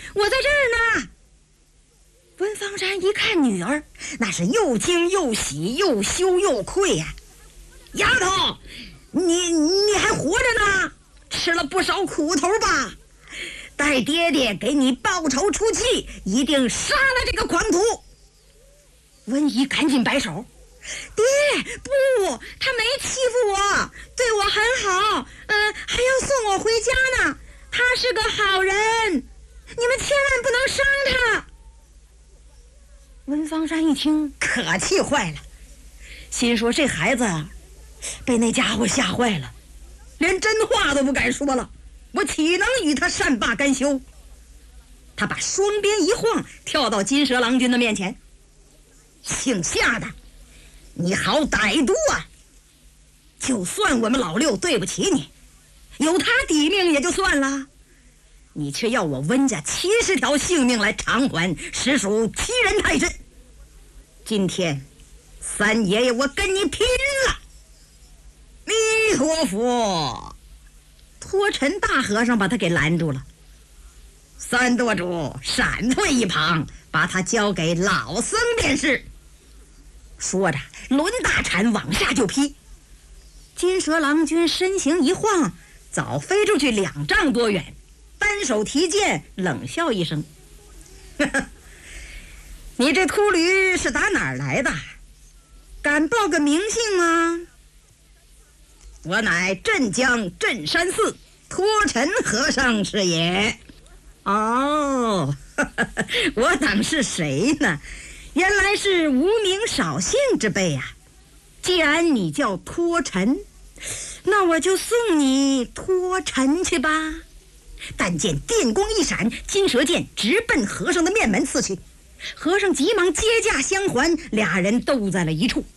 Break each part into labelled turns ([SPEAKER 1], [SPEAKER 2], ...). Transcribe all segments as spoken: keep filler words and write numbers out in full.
[SPEAKER 1] 我在这儿呢。温方山一看女儿，那是又惊又喜，又羞又愧呀、啊！丫头，你你还活着呢，吃了不少苦头吧？待爹爹给你报仇出气，一定杀了这个狂徒。温姨赶紧摆手，爹，不，他没欺负我，对我很好，嗯、呃，还要送我回家呢。他是个好人，你们千万不能伤他。温方山一听，可气坏了，心说这孩子啊，被那家伙吓坏了，连真话都不敢说了，我岂能与他善罢甘休？他把双鞭一晃，跳到金蛇郎君的面前。姓夏的，你好歹毒啊！就算我们老六对不起你，有他抵命也就算了，你却要我温家七十条性命来偿还，实属欺人太甚。今天三爷爷我跟你拼了！弥陀佛！托尘大和尚把他给拦住了。三舵主闪退一旁，把他交给老僧便是。说着抡大铲往下就劈。金蛇郎君身形一晃，早飞出去两丈多远，单手提剑，冷笑一声：呵呵，你这秃驴是打哪儿来的？敢报个名姓吗？我乃镇江镇山寺托尘和尚是也。哦，呵呵，我当是谁呢？原来是无名少姓之辈呀、啊！既然你叫托尘，那我就送你托尘去吧。但见电光一闪，金蛇剑直奔和尚的面门刺去。和尚急忙接驾相还，俩人斗在了一处。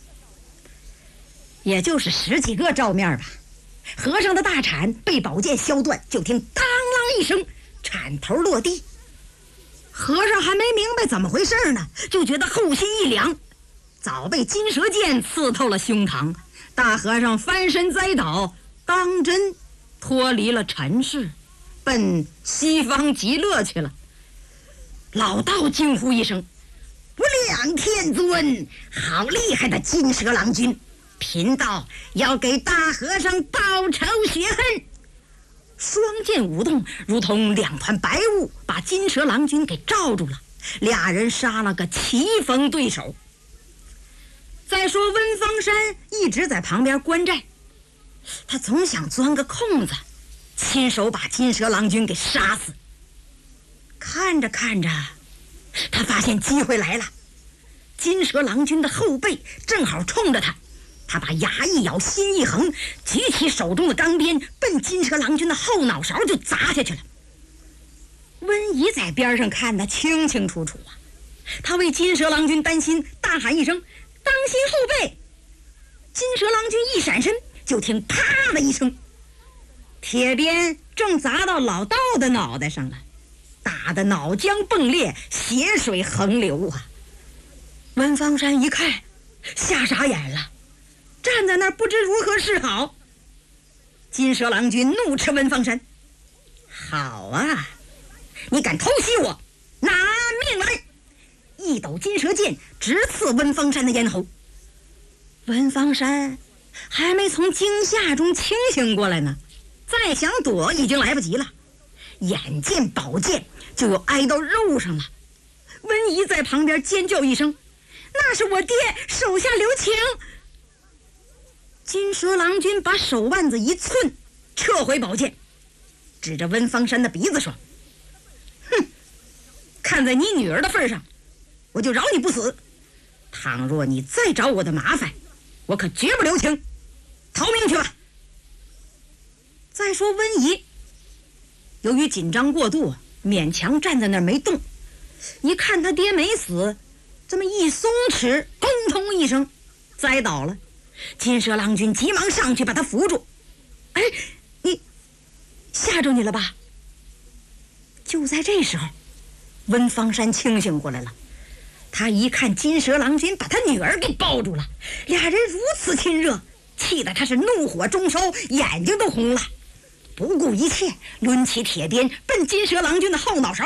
[SPEAKER 1] 也就是十几个照面吧。和尚的大铲被宝剑削断，就听当啷一声，铲头落地。和尚还没明白怎么回事呢，就觉得后心一凉，早被金蛇剑刺透了胸膛。大和尚翻身栽倒，当真脱离了尘世，奔西方极乐去了。老道惊呼一声：不量天尊，好厉害的金蛇郎君，贫道要给大和尚报仇雪恨。双剑舞动，如同两团白雾，把金蛇郎君给罩住了。俩人杀了个棋逢对手。再说温方山一直在旁边观战，他总想钻个空子，亲手把金蛇郎君给杀死。看着看着，他发现机会来了，金蛇郎君的后背正好冲着他。他把牙一咬，心一横，举起手中的钢鞭，奔金蛇郎君的后脑勺就砸下去了。温仪在边上看得清清楚楚啊，他为金蛇郎君担心，大喊一声：当心后背！金蛇郎君一闪身，就听啪的一声，铁鞭正砸到老道的脑袋上了，打得脑浆迸裂，血水横流啊！温方山一看，吓傻眼了，站在那儿不知如何是好。金蛇郎君怒斥温方山：好啊，你敢偷袭我，拿命来！一抖金蛇剑，直刺温方山的咽喉。温方山还没从惊吓中清醒过来呢，再想躲已经来不及了，眼见宝剑就要挨到肉上了。温仪在旁边尖叫一声：那是我爹，手下留情！金蛇郎君把手腕子一寸，撤回宝剑，指着温方山的鼻子说：哼，看在你女儿的份上，我就饶你不死。倘若你再找我的麻烦，我可绝不留情，逃命去吧。再说温仪，由于紧张过度，勉强站在那儿没动。一看他爹没死，这么一松弛，咚咚一声栽倒了。金蛇郎君急忙上去把他扶住。哎，你吓着你了吧？就在这时候，温方山清醒过来了。他一看金蛇郎君把他女儿给抱住了，俩人如此亲热，气得他是怒火中烧，眼睛都红了。不顾一切，抡起铁鞭奔金蛇郎君的后脑勺